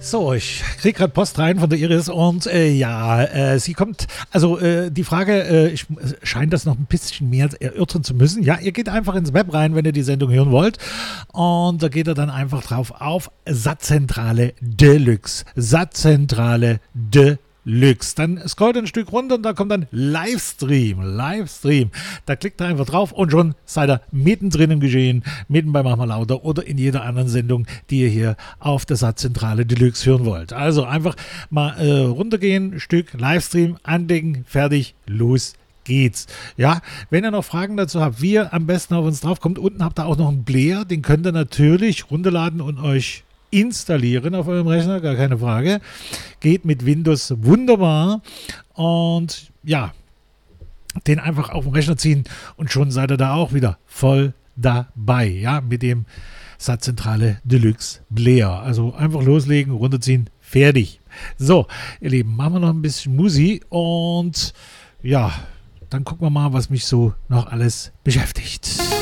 So, ich kriege gerade Post rein von der Iris und sie kommt, also die Frage, ich scheint das noch ein bisschen mehr erörtern zu müssen. Ja, ihr geht einfach ins Web rein, wenn ihr die Sendung hören wollt und da geht ihr dann einfach drauf auf Satzzentrale Deluxe. Satzzentrale Deluxe. Dann scrollt ein Stück runter und da kommt dann Livestream. Da klickt ihr einfach drauf und schon seid ihr mittendrin im Geschehen, mitten bei Mach mal lauter oder in jeder anderen Sendung, die ihr hier auf der Satzzentrale Deluxe hören wollt. Also einfach mal runtergehen, Stück Livestream, anlegen, fertig, los geht's. Ja, wenn ihr noch Fragen dazu habt, wie ihr am besten auf uns draufkommt, unten habt ihr auch noch einen Player, den könnt ihr natürlich runterladen und euch installieren auf eurem Rechner, gar keine Frage. Geht mit Windows wunderbar und ja, den einfach auf den Rechner ziehen und schon seid ihr da auch wieder voll dabei, ja, mit dem Satzzentrale Deluxe Player. Also einfach loslegen, runterziehen, fertig. So, ihr Lieben, machen wir noch ein bisschen Musik und ja, dann gucken wir mal, was mich so noch alles beschäftigt.